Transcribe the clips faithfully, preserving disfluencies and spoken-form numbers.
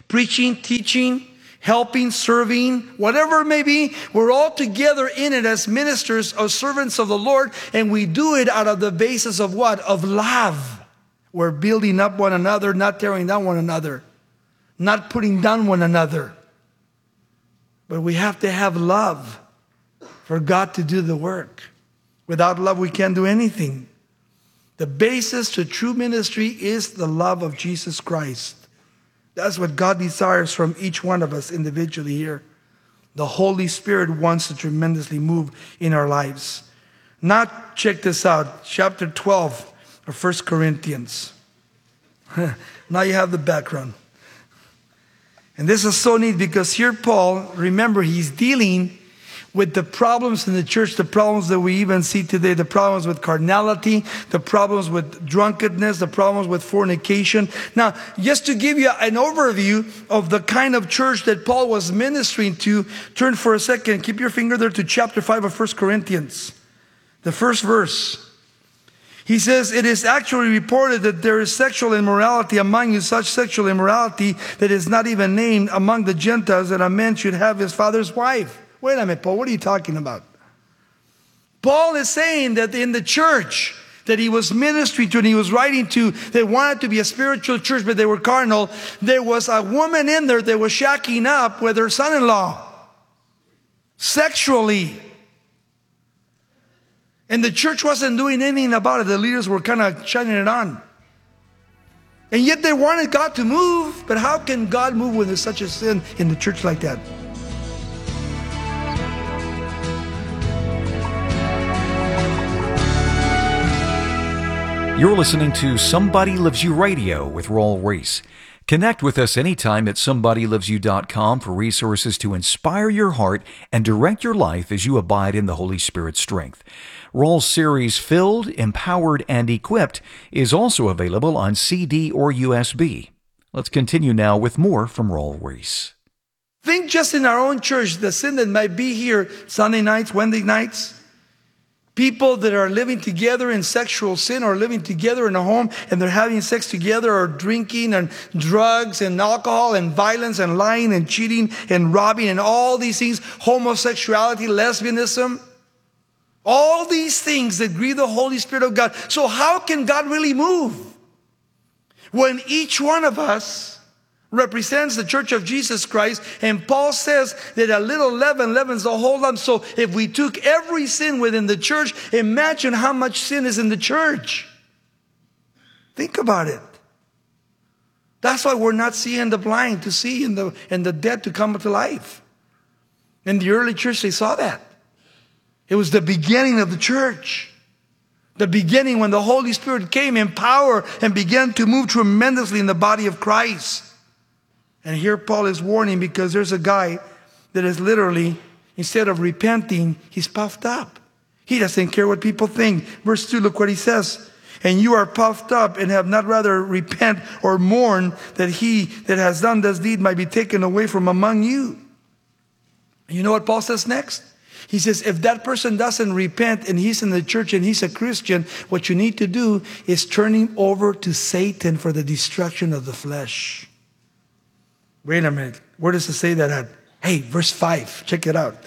preaching, teaching, helping, serving, whatever it may be. We're all together in it as ministers or servants of the Lord, and we do it out of the basis of what? Of love. We're building up one another, not tearing down one another, not putting down one another. But we have to have love for God to do the work. Without love, we can't do anything. The basis to true ministry is the love of Jesus Christ. That's what God desires from each one of us individually here. The Holy Spirit wants to tremendously move in our lives. Now, check this out. Chapter twelve of First Corinthians. Now you have the background. And this is so neat because here Paul, remember, he's dealing with the problems in the church, the problems that we even see today, the problems with carnality, the problems with drunkenness, the problems with fornication. Now, just to give you an overview of the kind of church that Paul was ministering to, turn for a second, keep your finger there to chapter five of First Corinthians, the first verse. He says, it is actually reported that there is sexual immorality among you, such sexual immorality that is not even named among the Gentiles, that a man should have his father's wife. Wait a minute, Paul, what are you talking about? Paul is saying that in the church that he was ministering to and he was writing to, they wanted to be a spiritual church, but they were carnal. There was a woman in there that was shacking up with her son-in-law sexually. And the church wasn't doing anything about it. The leaders were kind of shining it on. And yet they wanted God to move. But how can God move when there's such a sin in the church like that? You're listening to Somebody Loves You Radio with Raul Ries. Connect with us anytime at somebody loves you dot com for resources to inspire your heart and direct your life as you abide in the Holy Spirit's strength. Raul's series, Filled, Empowered, and Equipped, is also available on C D or U S B. Let's continue now with more from Raul Ries. Think just in our own church, the sin that might be here Sunday nights, Wednesday nights. People that are living together in sexual sin or living together in a home and they're having sex together or drinking and drugs and alcohol and violence and lying and cheating and robbing and all these things, homosexuality, lesbianism, all these things that grieve the Holy Spirit of God. So how can God really move when each one of us represents the church of Jesus Christ? And Paul says that a little leaven leavens the whole lump. So if we took every sin within the church, imagine how much sin is in the church. Think about it. That's why we're not seeing the blind to see and the, and the dead to come to life. In the early church, they saw that. It was the beginning of the church. The beginning when the Holy Spirit came in power and began to move tremendously in the body of Christ. And here Paul is warning because there's a guy that is literally, instead of repenting, he's puffed up. He doesn't care what people think. Verse two, look what he says. And you are puffed up and have not rather repent or mourn that he that has done this deed might be taken away from among you. And you know what Paul says next? He says, if that person doesn't repent and he's in the church and he's a Christian, what you need to do is turn him over to Satan for the destruction of the flesh. Wait a minute. Where does it say that at? Hey, verse five. Check it out.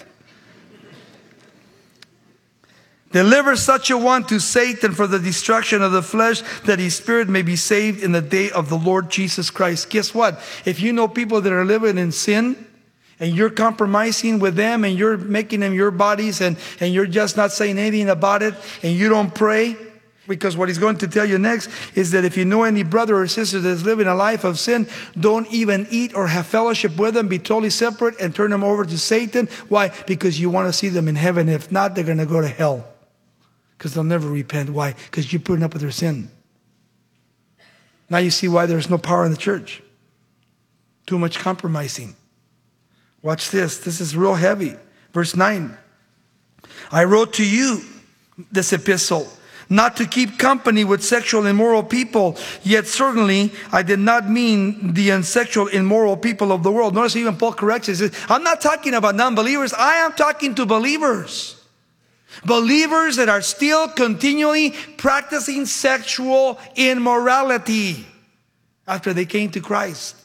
Deliver such a one to Satan for the destruction of the flesh, that his spirit may be saved in the day of the Lord Jesus Christ. Guess what? If you know people that are living in sin, and you're compromising with them, and you're making them your bodies, and, and you're just not saying anything about it, and you don't pray, because what he's going to tell you next is that if you know any brother or sister that's living a life of sin, don't even eat or have fellowship with them. Be totally separate and turn them over to Satan. Why? Because you want to see them in heaven. If not, they're going to go to hell. Because they'll never repent. Why? Because you're putting up with their sin. Now you see why there's no power in the church. Too much compromising. Watch this. This is real heavy. Verse nine. I wrote to you this epistle, not to keep company with sexual immoral people, yet certainly I did not mean the unsexual immoral people of the world. Notice even Paul corrects it. He says, I'm not talking about non-believers. I am talking to believers. Believers that are still continually practicing sexual immorality after they came to Christ.